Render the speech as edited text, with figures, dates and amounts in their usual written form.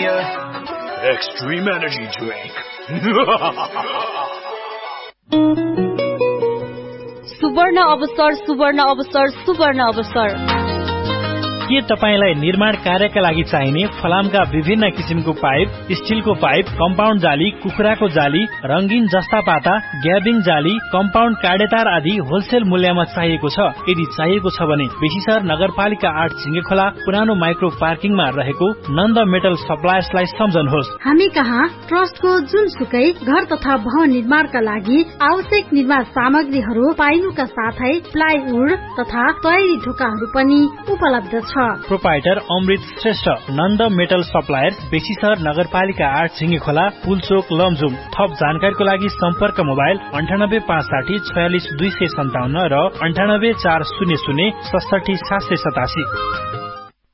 Premier Extreme Energy Drink. सुवर्ण अवसर सुवर्ण अवसर सुवर्ण अवसर। के तपाईलाई निर्माण कार्यका लागि चाहिने फलामका विभिन्न किसिमको पाइप, स्टिलको पाइप, कम्पाउन्ड जाली, कुखुराको जाली, रंगीन जस्ता पाता, ग्याबिङ जाली, कम्पाउन्ड काडेतार आदि होलसेल मूल्यमा चाहिएको छ? यदि चाहिएको छ भने बेसीसर नगरपालिका 8 छिङ्गेखोला पुरानो माइक्रो पार्किङमा रहेको नन्द मेटल सप्लायर्सलाई सम्झनुहोस्। हामी कहाँ ट्रस्टको जुनसुकै घर तथा भवन निर्माणका लागि आवश्यक निर्माण सामग्रीहरू पाइनुका साथै प्लाइवुड तथा तयारी ढोकाहरू पनि उपलब्ध छ। प्रोपाइटर अमृत श्रेष्ठ, नन्द मेटल सप्लायर्स, बेसीसर नगरपालिका 8 छिङ्गेखोला, पुलचोक, लमजुम। थप जानकारीको लागि सम्पर्क मोबाइल 9856 46 257 र 98 400 67 787।